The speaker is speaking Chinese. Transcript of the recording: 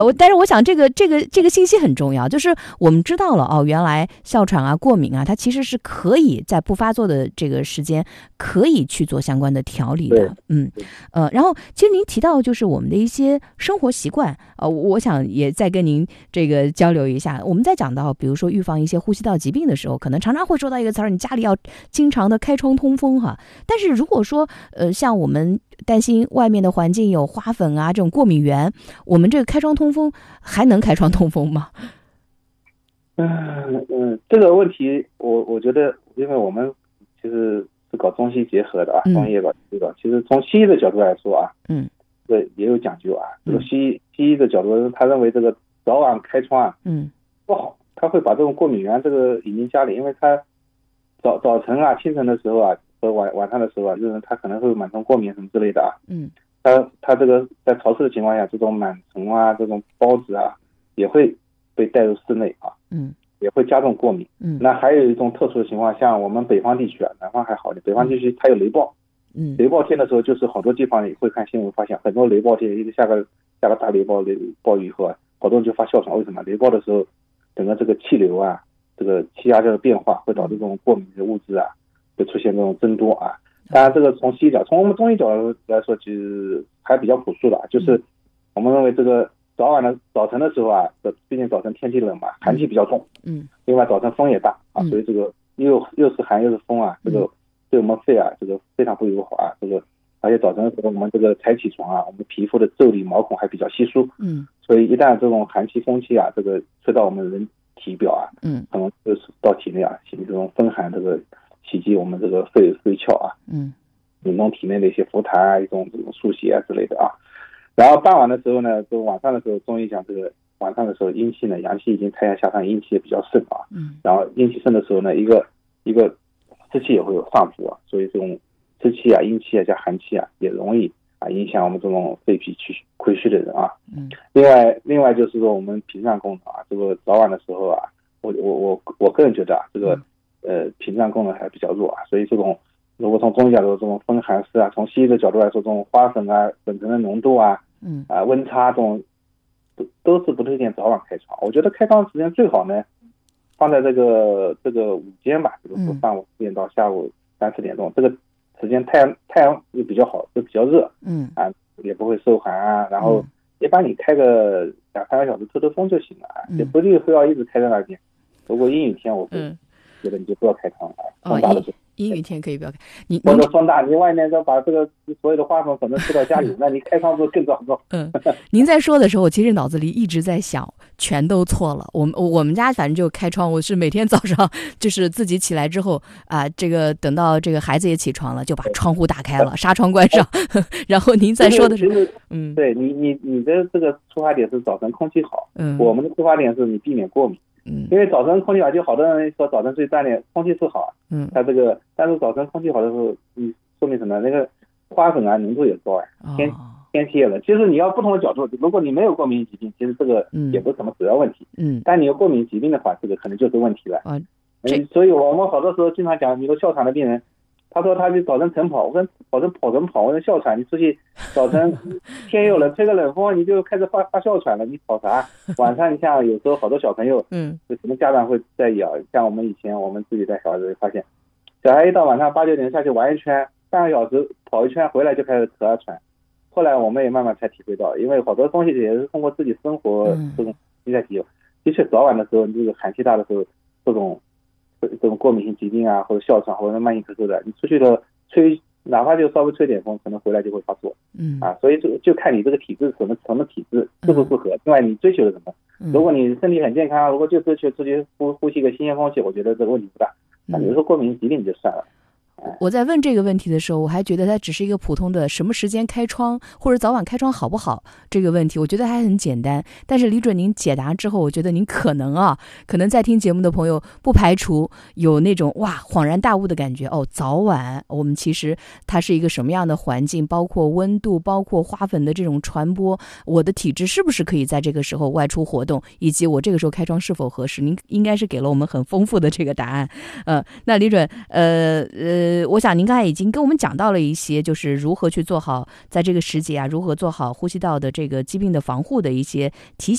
但是我想这个信息很重要，就是我们知道了哦，原来哮喘啊、过敏啊，它其实是可以在不发作的这个时间可以去做相关的调理的。然后其实您提到就是我们的一些生活习惯，我想也再跟您这个交流一下。我们在讲到比如说预防一些呼吸道疾病的时候，可能常常会说到一个词儿，你家里要经常的开窗通风哈。但是如果说像我们担心外面的环境有花粉啊这种过敏源，我们这个开窗通风还能开窗通风吗？ 这个问题我觉得，因为我们其实是搞中西结合的啊，中医也搞西医的。其实从西医的角度来说啊，对，也有讲究啊。这个西医的角度，他认为这个早晚开窗啊，不好，他会把这种过敏源这个引进家里，因为他早晨啊、清晨的时候啊和晚上的时候啊，就是他可能会有螨虫过敏什么之类的啊。他这个在潮湿的情况下，这种螨虫啊、这种孢子啊，也会被带入室内啊，也会加重过敏。那还有一种特殊的情况，像我们北方地区啊，南方还好点，北方地区它有雷暴。雷暴天的时候，就是好多地方也会看新闻发现，很多雷暴天一个下个大雷暴雨以后啊，好多人就发哮喘。为什么？雷暴的时候，整个这个气流啊，这个气压这个变化会导致这种过敏的物质啊，会出现这种增多啊。当然，这个从西医角，从我们中医角度来说，其实还比较朴素的，就是我们认为这个早晨的时候啊，毕竟早晨天气冷嘛，寒气比较重，另外早晨风也大啊，所以这个又是寒又是风啊，这个对我们肺啊，这个非常不友好啊，这个而且早晨的时候我们这个才起床啊，我们皮肤的腠理毛孔还比较稀疏，所以一旦这种寒气风气啊，这个吹到我们人体表啊，可能就是到体内啊，形成这种风寒，这个袭击我们这个肺窍啊，引动体内的一些浮痰啊，一种这种疏泄啊之类的啊。然后傍晚的时候呢，就晚上的时候，中医讲这个晚上的时候阴气呢，阳气已经太阳下山，阴气也比较盛啊。然后阴气盛的时候呢，一个湿气也会有上浮啊，所以这种湿气啊、阴气啊加寒气啊，也容易啊影响我们这种肺脾亏虚的人啊。另外就是说我们屏障功能啊，这个早晚的时候啊，我个人觉得啊，这个屏障功能还比较弱啊，所以这种如果从中医角度，这种风寒湿啊，从西医的角度来说，这种花粉啊、粉尘的浓度啊、温差这种都是不推荐早晚开窗。我觉得开窗时间最好呢，放在这个午间吧，比如说上午4点到下午3、4点钟，这个时间太阳又比较好，又比较热，也不会受寒啊。然后一般你开个2、3个小时透风就行了啊，也不一定非要一直开在那边。如果阴雨天，我会觉得你就不要开窗了，风大的时候。 阴雨天可以不要开， 或者风大，你外面要把这个所有的花粉可能吹到家里，那你开窗不更糟糕？ 您在说的时候，我其实脑子里一直在想，全都错了。我们家反正就开窗，我是每天早上就是自己起来之后啊，这个等到这个孩子也起床了，就把窗户打开了，纱窗关上。然后您在说的时候， 对你的这个出发点是早晨空气好，我们的出发点是你避免过敏。因为早晨空气好，就好多人说早晨最锻炼，空气是好，它这个但是早晨空气好的时候，说明什么？那个花粉啊浓度也高啊，天气也冷。其实你要不同的角度，如果你没有过敏疾病，其实这个也不是什么主要问题。但你有过敏疾病的话，这个可能就是问题了。所以我们好多时候经常讲，一个哮喘的病人，他说他就早晨晨跑，我跟早晨跑什么跑？我说哮喘，你出去早晨天又冷，吹个冷风你就开始发哮喘了，你跑啥？晚上你像有时候好多小朋友，就什么家长会在意啊？像我们以前我们自己带小孩子发现，小孩一到晚上8、9点下去玩一圈，半个小时跑一圈回来就开始咳啊喘。后来我们也慢慢才体会到，因为好多东西也是通过自己生活这种在体会。的确早晚的时候，这个寒气大的时候，这种过敏性疾病啊，或者哮喘或者慢性咳嗽的，你出去的吹，哪怕就稍微吹点风，可能回来就会发作。所以就看你这个体质什么体质适不适合。另外你追求的什么？如果你身体很健康，如果就追求出去呼吸个新鲜空气，我觉得这个问题不大。那比如说过敏疾病就算了。 我在问这个问题的时候，我还觉得它只是一个普通的什么时间开窗或者早晚开窗好不好这个问题，我觉得还很简单。但是李准您解答之后，我觉得您可能在听节目的朋友不排除有那种恍然大悟的感觉。早晚我们其实它是一个什么样的环境，包括温度，包括花粉的这种传播，我的体质是不是可以在这个时候外出活动，以及我这个时候开窗是否合适。您应该是给了我们很丰富的这个答案。那李准我想您刚才已经跟我们讲到了一些，就是如何去做好在这个时节如何做好呼吸道的这个疾病的防护的一些提醒。